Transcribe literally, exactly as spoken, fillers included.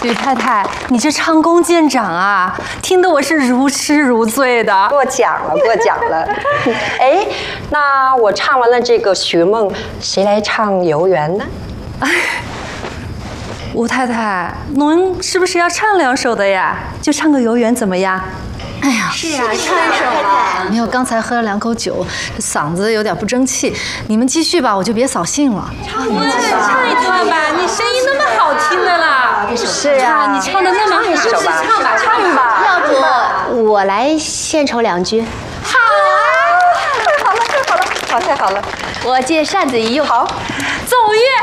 吕太太，你这唱功见长啊，听得我是如痴如醉的。 过奖了，过奖了。哎，那我唱完了这个《寻梦》，谁来唱《游园》呢？ 吴太太，您是不是要唱两首的呀？就唱个《游园》怎么样？ 哎呀， 是啊，唱一首吧。 没有，刚才喝了两口酒，嗓子有点不争气。你们继续吧，我就别扫兴了。 唱一唱一段吧，你声音那么好听的啦。 是啊， 你唱的那么好， 唱吧， 唱吧， 唱吧。 要不我来献丑两句？ 好啊！太好了，太好了，好，太好了。 我借扇子一用， 好， 奏乐。